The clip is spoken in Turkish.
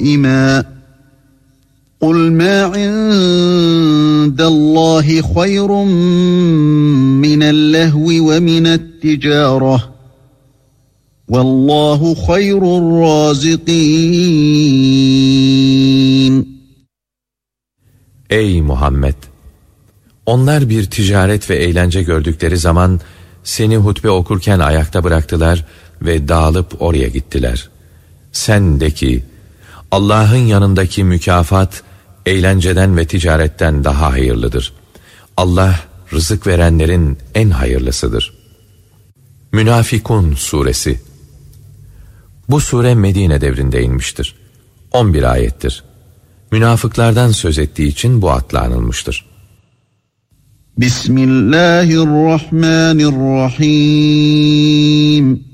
دائما قل ما عند الله خير من اللهو ومن التجارة والله خير الرازقين. Ey Muhammed! Onlar bir ticaret ve eğlence gördükleri zaman seni hutbe okurken ayakta bıraktılar ve dağılıp oraya gittiler. Sen de ki, Allah'ın yanındaki mükafat, eğlenceden ve ticaretten daha hayırlıdır. Allah, rızık verenlerin en hayırlısıdır. Münafikun Suresi. Bu sure Medine devrinde inmiştir. 11 ayettir. Münafıklardan söz ettiği için bu adla anılmıştır. Bismillahirrahmanirrahim.